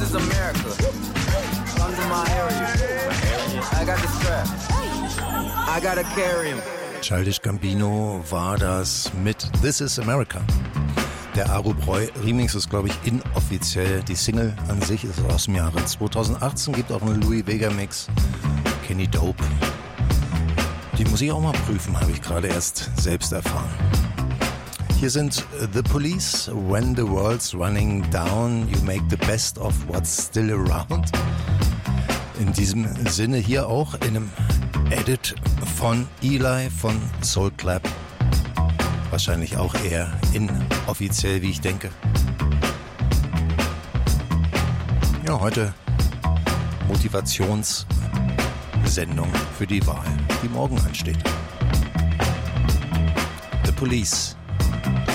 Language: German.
is America. Come to my area. I got the strap. I gotta carry him. Childish Gambino war das mit This is America. Der Aru Breu Remix ist, glaube ich, inoffiziell. Die Single an sich ist aus dem Jahre 2018. Gibt auch einen Louis Vega Mix. Kenny Dope. Die muss ich auch mal prüfen, habe ich gerade erst selbst erfahren. Hier sind The Police. When the world's running down, you make the best of what's still around. In diesem Sinne hier auch in einem Edit von Eli von Soul Clap. Wahrscheinlich auch eher inoffiziell, wie ich denke. Ja, heute Motivationssendung für die Wahl, die morgen ansteht. The Police.